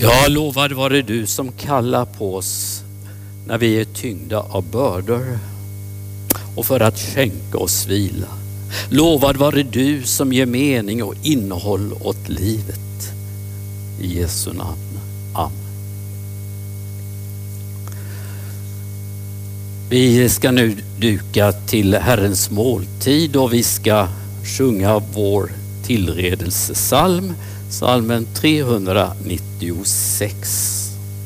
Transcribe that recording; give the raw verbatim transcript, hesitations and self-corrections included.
Ja, lovad var det du som kallar på oss när vi är tyngda av bördor och för att skänka oss vila. Lovad var det du som ger mening och innehåll åt livet. I Jesu namn. Amen. Vi ska nu duka till Herrens måltid och vi ska sjunga vår tillredelsesalm, salmen trehundranittiosex.